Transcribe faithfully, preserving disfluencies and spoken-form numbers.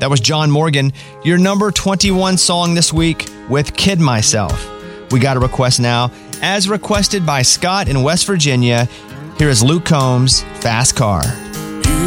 That was John Morgan, your number twenty-one song this week with Kid Myself. We got a request now, as requested by Scott in West Virginia. Here is Luke Combs, Fast Car.